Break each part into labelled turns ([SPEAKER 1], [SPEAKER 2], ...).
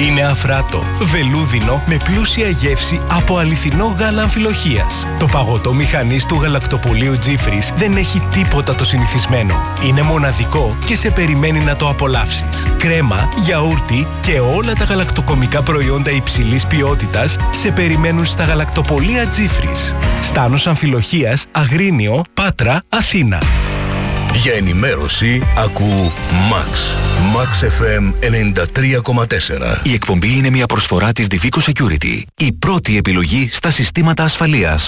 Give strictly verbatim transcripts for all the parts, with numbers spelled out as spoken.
[SPEAKER 1] Είναι αφράτο, βελούδινο με πλούσια γεύση από αληθινό γάλα αμφιλοχείας. Το παγωτό μηχανής του γαλακτοπολείου Τζίφρις δεν έχει τίποτα το συνηθισμένο. Είναι μοναδικό και σε περιμένει να το απολαύσεις. Κρέμα, γιαούρτι και όλα τα γαλακτοκομικά προϊόντα υψηλής ποιότητας σε περιμένουν στα γαλακτοπολεία Τζίφρις. Στάνος Αμφιλοχείας, Αγρίνιο, Πάτρα, Αθήνα.
[SPEAKER 2] Για ενημέρωση ακού Max. Max εφ εμ ενενήντα τρία κόμμα τέσσερα.
[SPEAKER 3] Η εκπομπή είναι μια προσφορά της Divico Security. Η πρώτη επιλογή στα συστήματα ασφαλείας.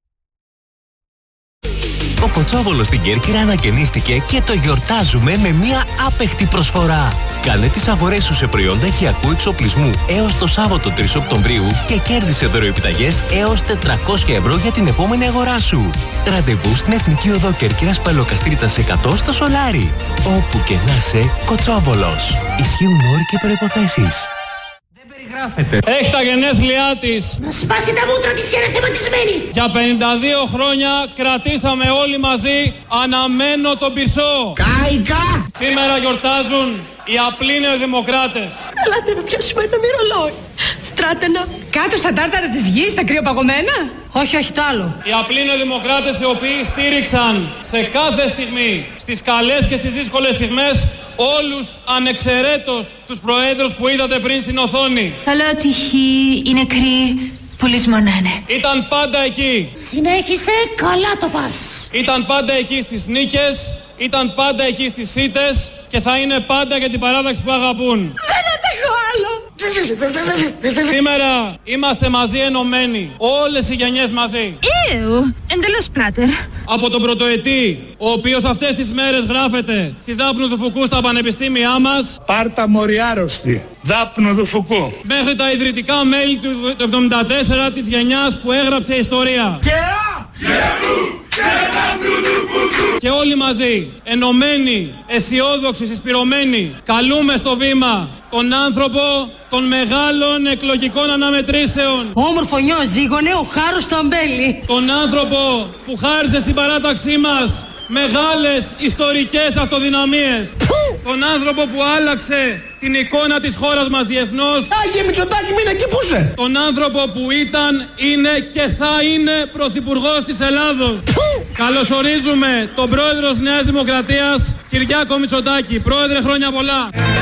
[SPEAKER 4] Ο Κοτσόβολος στην Κέρκυρα ανακαινίστηκε και το γιορτάζουμε με μια άπεχτη προσφορά. Κάνε τις αγορές σου σε προϊόντα οικιακού εξοπλισμού έως το Σάββατο τρεις Οκτωβρίου και κέρδισε δωροεπιταγές έως τετρακόσια ευρώ για την επόμενη αγορά σου. Ραντεβού στην Εθνική Οδό Κέρκυρας Παλαιοκαστρίτσας εκατό στο Σολάρι. Όπου και να είσαι, Κοτσόβολος. Ισχύουν όροι και προϋποθέσεις.
[SPEAKER 5] Έχει τα γενέθλιά της.
[SPEAKER 6] Να σπάσει τα μούτρα της και είναι θεματισμένη.
[SPEAKER 5] Για πενήντα δύο χρόνια κρατήσαμε όλοι μαζί αναμένο τον Πυρσό.
[SPEAKER 6] Κάικα.
[SPEAKER 5] Σήμερα γιορτάζουν οι απλοί νεοδημοκράτες.
[SPEAKER 7] Ελάτε να πιάσουμε ένα μυρολόι. Στράτενα.
[SPEAKER 8] Κάτω στα τάρταρα της γης, στα κρυοπαγωμένα. Όχι, όχι το άλλο.
[SPEAKER 5] Οι απλοί νεοδημοκράτες οι οποίοι στήριξαν σε κάθε στιγμή, στις καλές και στις δύσκολες στιγμές, όλους ανεξαιρέτως τους προέδρους που είδατε πριν στην οθόνη.
[SPEAKER 7] Καλά τυχή, οι νεκροί που λησμονάνε.
[SPEAKER 5] Ήταν πάντα εκεί.
[SPEAKER 6] Συνέχισε, καλά το πας.
[SPEAKER 5] Ήταν πάντα εκεί στις νίκες, ήταν πάντα εκεί στις ήττες και θα είναι πάντα για την παράταξη που αγαπούν.
[SPEAKER 7] Δεν αντέχω άλλο.
[SPEAKER 5] Σήμερα είμαστε μαζί ενωμένοι, όλες οι γενιές μαζί.
[SPEAKER 7] Εου, εντελώς πλάτερ.
[SPEAKER 5] Από τον πρωτοετή, ο οποίος αυτές τις μέρες γράφεται στη Δάπνου του Φουκού στα πανεπιστήμια μας.
[SPEAKER 9] Πάρτα μοριάρωστη, Δάπνου του Φουκού.
[SPEAKER 5] Μέχρι τα ιδρυτικά μέλη του εβδομήντα τέσσερα της γενιάς που έγραψε ιστορία.
[SPEAKER 9] Και α!
[SPEAKER 5] Και όλοι μαζί, ενωμένοι, αισιόδοξοι, συσπυρωμένοι, καλούμε στο βήμα τον άνθρωπο των μεγάλων εκλογικών αναμετρήσεων.
[SPEAKER 8] Όμορφο νιό ζήγωνε ο Χάρος Ταμπέλη.
[SPEAKER 5] Τον άνθρωπο που χάρισε στην παράταξή μας μεγάλες ιστορικές αυτοδυναμίες. Τον άνθρωπο που άλλαξε την εικόνα της χώρας μας διεθνώς.
[SPEAKER 6] Άγιε Μητσοτάκη, μείνε εκεί που είσαι.
[SPEAKER 5] Τον άνθρωπο που ήταν, είναι και θα είναι πρωθυπουργός της Ελλάδος. Καλωσορίζουμε τον πρόεδρο της Νέας Δημοκρατίας, Κυριάκο Μητσοτάκη. Πρόεδρε, χρόνια πολλά.